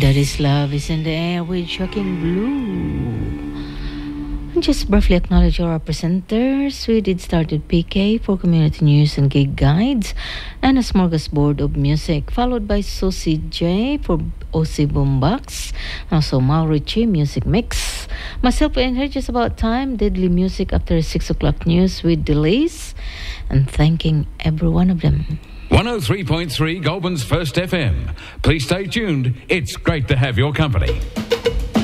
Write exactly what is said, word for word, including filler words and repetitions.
That is Love is in the Air with Shocking Blue. And just briefly acknowledge our presenters. We did start with P K for community news and gig guides, and a smorgasbord of music, followed by Susie J for O C Boombox, also Mal Ritchie Music Mix. Myself and her just about time, Deadly Music after six o'clock news with delays, and thanking every one of them. one oh three point three Goulburn's First F M. Please stay tuned. It's great to have your company.